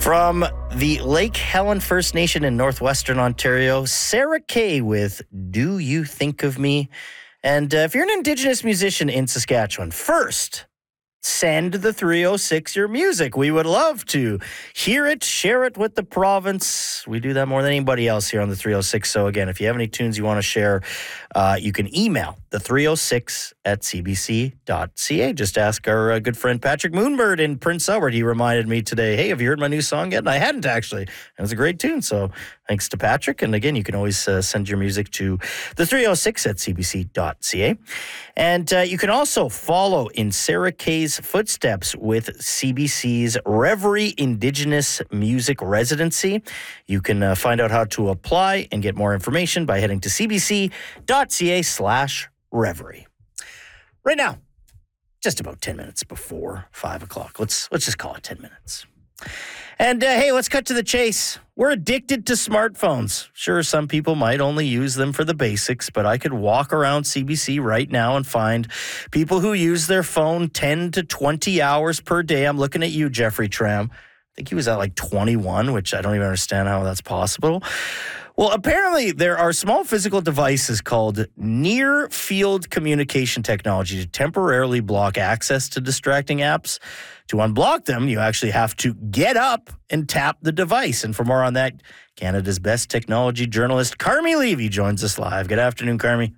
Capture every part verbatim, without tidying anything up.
From the Lake Helen First Nation in Northwestern Ontario, Sarah Kay with Do You Think of Me? And uh, if you're an Indigenous musician in Saskatchewan, first, send the three oh six your music. We would love to hear it, share it with the province. We do that more than anybody else here on the three oh six. So again, if you have any tunes you want to share, uh, you can email the three oh six at c b c dot c a. Just ask our uh, good friend Patrick Moonbird in Prince Albert. He reminded me today, hey, have you heard my new song yet? And I hadn't actually. It was a great tune. So thanks to Patrick. And again, you can always uh, send your music to the three oh six at c b c dot c a. And uh, you can also follow in Sarah Kay's footsteps with C B C's Reverie Indigenous Music Residency. You can uh, find out how to apply and get more information by heading to c b c dot c a slash reverie. Right now, just about ten minutes before five o'clock. Let's, let's just call it ten minutes. And uh, hey, let's cut to the chase. We're addicted to smartphones. Sure, some people might only use them for the basics, but I could walk around C B C right now and find people who use their phone ten to twenty hours per day. I'm looking at you, Jeffrey Tram. I think he was at like twenty-one, which I don't even understand how that's possible. Well, apparently there are small physical devices called near-field communication technology to temporarily block access to distracting apps. To unblock them, you actually have to get up and tap the device. And for more on that, Canada's best technology journalist, Carmi Levy, joins us live. Good afternoon, Carmi.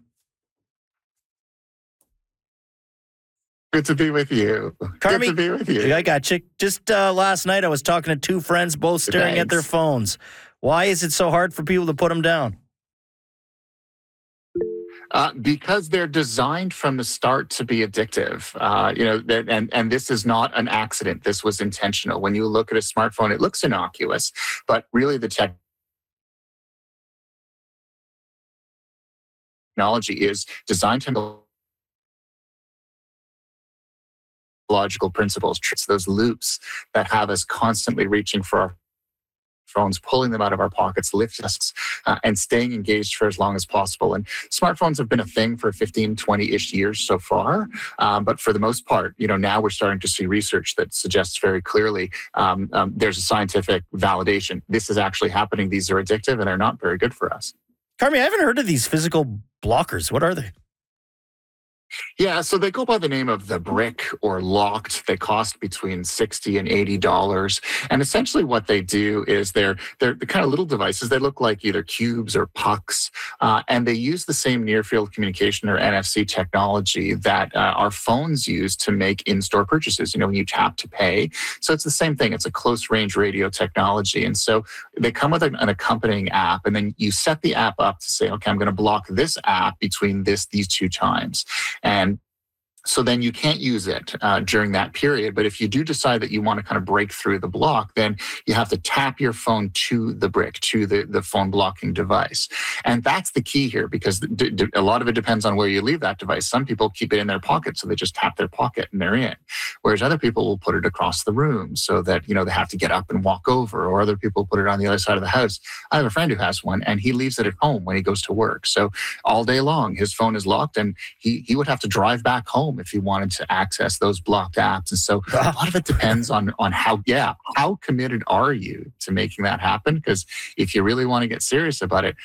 Good to be with you. Carmi, Good to be with you. I got you. Just uh, last night, I was talking to two friends, both staring Thanks. at their phones. Why is it so hard for people to put them down? Uh, because they're designed from the start to be addictive. Uh, you know, that, and, and this is not an accident. This was intentional. When you look at a smartphone, it looks innocuous, but really the technology is designed to logical principles, those loops that have us constantly reaching for our phones, pulling them out of our pockets, lifting us, uh, and staying engaged for as long as possible. And smartphones have been a thing for fifteen, twenty-ish years so far. Um, but for the most part, you know, now we're starting to see research that suggests very clearly um, um, there's a scientific validation. This is actually happening. These are addictive and they're not very good for us. Carmi, I haven't heard of these physical blockers. What are they? Yeah, so they go by the name of the Brick or Locked. They cost between sixty dollars and eighty dollars. And essentially what they do is they're they're the kind of little devices. They look like either cubes or pucks. Uh, and they use the same near-field communication or N F C technology that uh, our phones use to make in-store purchases, you know, when you tap to pay. So it's the same thing. It's a close-range radio technology. And so they come with an, an accompanying app, and then you set the app up to say, okay, I'm going to block this app between this these two times. And so then you can't use it uh, during that period. But if you do decide that you want to kind of break through the block, then you have to tap your phone to the brick, to the, the phone blocking device. And that's the key here, because d- d- a lot of it depends on where you leave that device. Some people keep it in their pocket, so they just tap their pocket and they're in. Whereas other people will put it across the room so that, you know, they have to get up and walk over, or other people put it on the other side of the house. I have a friend who has one, and he leaves it at home when he goes to work. So all day long, his phone is locked, and he, he would have to drive back home if he wanted to access those blocked apps. And so a lot of it depends on, on how, yeah, how committed are you to making that happen? Because if you really want to get serious about it,